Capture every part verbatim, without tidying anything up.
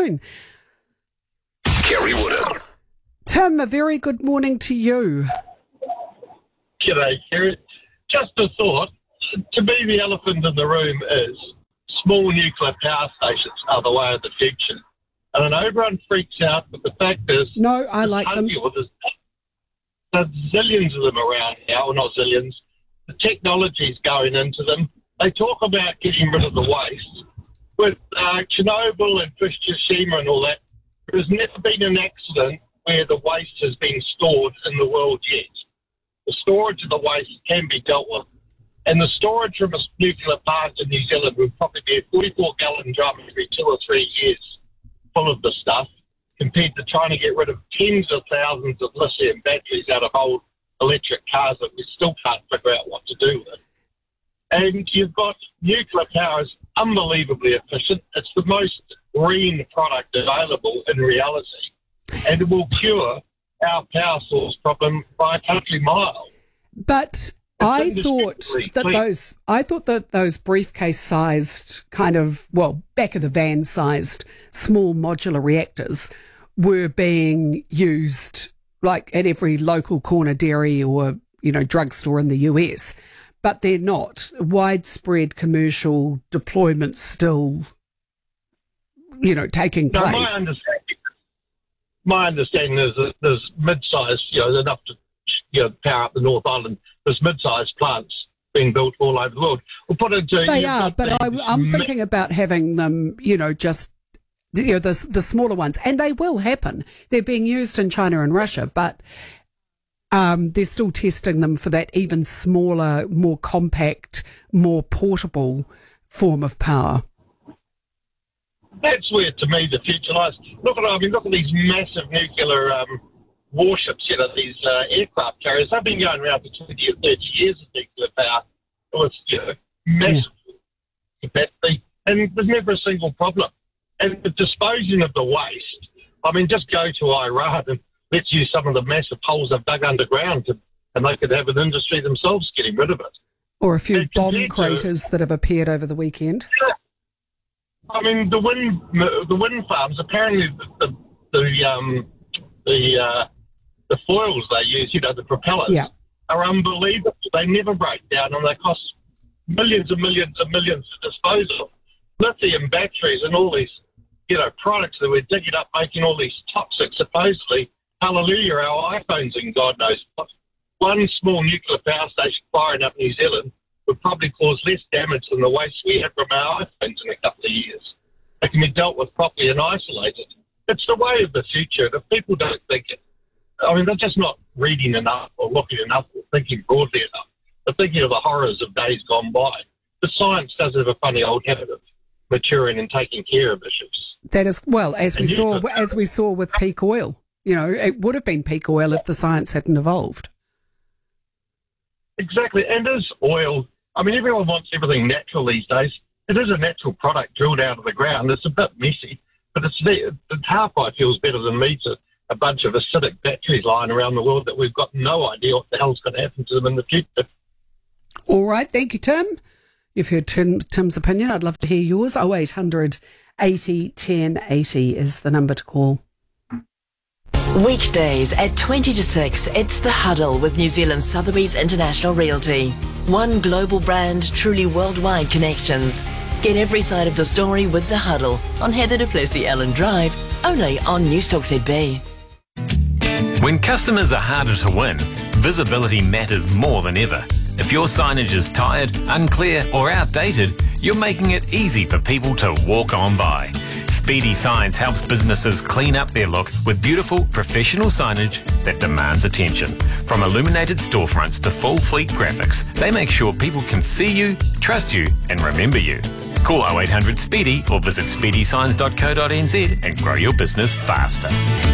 afternoon. Kerry Woodham. Tim, a very good morning to you. G'day, Kerry. Just a thought. To me, the elephant in the room is small nuclear power stations are the way of the future. And I know everyone freaks out, but the fact is... No, I like them. There's, there's zillions of them around now, or not zillions. The technology's going into them. They talk about getting rid of the waste. With uh, Chernobyl and Fukushima and all that, there's never been an accident where the waste has been stored in the world yet. The storage of the waste can be dealt with. And the storage from a nuclear plant in New Zealand would probably be a forty-four gallon drum every two or three years full of the stuff, compared to trying to get rid of tens of thousands of lithium batteries out of old electric cars that we still can't figure out what to do with. And you've got nuclear power is unbelievably efficient. It's the most green product available in reality, and it will cure our power source problem by a country mile. But I thought that clean. those I thought that those briefcase-sized kind of, well, back of the van-sized small modular reactors were being used like at every local corner dairy or, you know, drugstore in the U S, but they're not. Widespread commercial deployment still, you know, taking No, place. my understanding, my understanding is that there's mid-sized, you know, enough to, you know, power up the North Island. There's mid-sized plants being built all over the world. We'll put it into... They are, but I, I'm mi- thinking about having them, you know, just, you know, the, the smaller ones. And they will happen. They're being used in China and Russia, but um, they're still testing them for that even smaller, more compact, more portable form of power. That's where, to me, the future lies. Look at, I mean, look at these massive nuclear... Um, warships, you know, these uh, aircraft carriers. They've been going around for twenty or thirty years of nuclear power. Well, it's, you know, massive yeah. capacity, and there's never a single problem. And the disposing of the waste, I mean, just go to Iran and let's use some of the massive holes they've dug underground, to, and they could have an industry themselves getting rid of it. Or a few and bomb craters to, that have appeared over the weekend. Yeah. I mean, the wind, the wind farms, apparently the, the, the um, the, uh, the foils they use, you know, the propellers, yeah. are unbelievable. They never break down, and they cost millions and millions and millions to dispose of. Lithium batteries and all these, you know, products that we're digging up, making all these toxic, supposedly, hallelujah, our iPhones and God knows what. One small nuclear power station firing up New Zealand would probably cause less damage than the waste we have from our iPhones in a couple of years. They can be dealt with properly and isolated. It's the way of the future. If people don't think it, I mean, they're just not reading enough or looking enough or thinking broadly enough. They're thinking of the horrors of days gone by. The science does have a funny old habit of maturing and taking care of issues. That is, well, as we And saw, you- as we saw with peak oil. You know, it would have been peak oil if the science hadn't evolved. Exactly. And is oil, I mean, everyone wants everything natural these days. It is a natural product drilled out of the ground. It's a bit messy, but it's there. The half-life feels better than me to a bunch of acidic batteries lying around the world that we've got no idea what the hell's going to happen to them in the future. All right. Thank you, Tim. You've heard Tim, Tim's opinion. I'd love to hear yours. oh eight hundred eighty ten eighty is the number to call. Weekdays at twenty to six, it's The Huddle with New Zealand Sotheby's International Realty. One global brand, truly worldwide connections. Get every side of the story with The Huddle on Heather du Plessis-Allen Drive, only on Newstalk Z B. When customers are harder to win, visibility matters more than ever. If your signage is tired, unclear or outdated, you're making it easy for people to walk on by. Speedy Signs helps businesses clean up their look with beautiful, professional signage that demands attention. From illuminated storefronts to full fleet graphics, they make sure people can see you, trust you and remember you. Call oh eight hundred SPEEDY or visit speedy signs dot co dot n z and grow your business faster.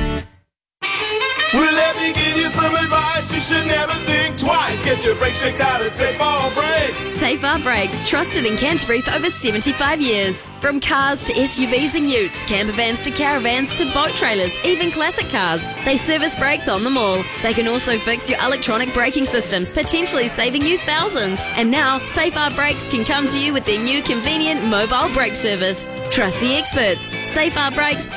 Well, let me give you some advice. You should never think twice. Get your brakes checked out at Safe Our Brakes. Safe Our Brakes, trusted in Canterbury for over seventy-five years. From cars to S U Vs and utes, camper vans to caravans to boat trailers, even classic cars, they service brakes on them all. They can also fix your electronic braking systems, potentially saving you thousands. And now, Safe Our Brakes can come to you with their new convenient mobile brake service. Trust the experts. Safe Our Brakes,